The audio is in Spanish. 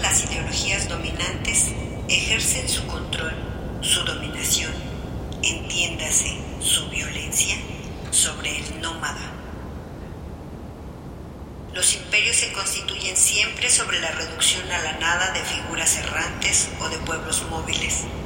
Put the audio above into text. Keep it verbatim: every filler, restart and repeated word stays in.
las ideologías dominantes ejercen su control, su dominación, entiéndase, su violencia, sobre el nómada. Los imperios se constituyen siempre sobre la reducción a la nada de figuras errantes o de pueblos móviles.